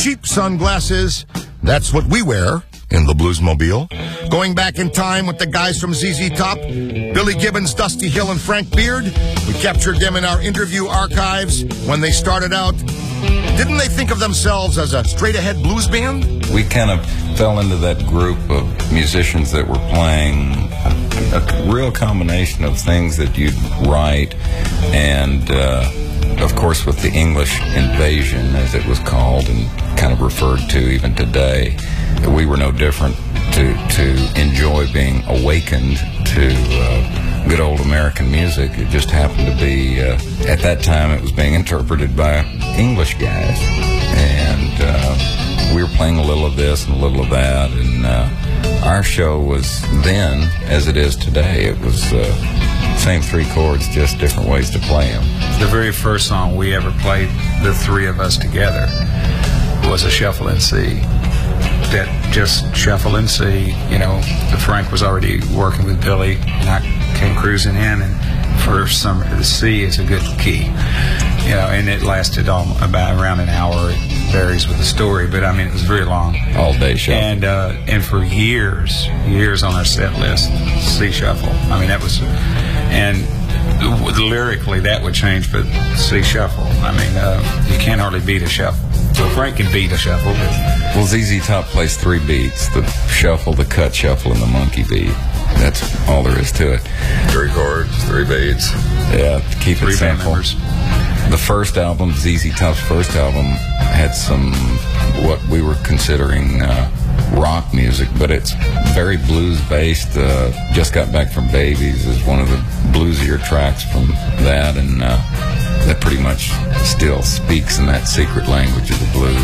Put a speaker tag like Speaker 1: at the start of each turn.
Speaker 1: cheap sunglasses. That's what we wear in the Bluesmobile. Going back in time with the guys from ZZ Top, Billy Gibbons, Dusty Hill, and Frank Beard. We captured them in our interview archives when they started out. Didn't they think of themselves as a straight-ahead blues band?
Speaker 2: We kind of fell into that group of musicians that were playing a real combination of things that you'd write, and of course with the English invasion, as it was called and kind of referred to even today, we were no different to enjoy being awakened to good old American music. It just happened to be, at that time, it was being interpreted by English guys. And we were playing a little of this and a little of that. And our show was then, as it is today, it was same three chords, just different ways to play them.
Speaker 3: The very first song we ever played, the three of us together, was a shuffle in C. That just shuffle in C, you know. Frank was already working with Billy, and I came cruising in, and for some, the C is a good key, you know, and it lasted about around an hour. It varies with the story, but I mean, it was very long.
Speaker 2: All day shuffle.
Speaker 3: And for years on our set list, C shuffle. I mean, that was, and lyrically that would change, but C shuffle. I mean, you can't hardly beat a shuffle. So Frank can beat a shuffle.
Speaker 2: Well, ZZ Top plays three beats: the shuffle, the cut shuffle, and the monkey beat. That's all there is to it.
Speaker 1: Three chords, three beats.
Speaker 2: Yeah, to keep it simple. The first album, ZZ Top's first album, had some what we were considering rock music, but it's very blues-based. Just Got Back from Babies is one of the bluesier tracks from that, and that pretty much still speaks in that secret language of the blues.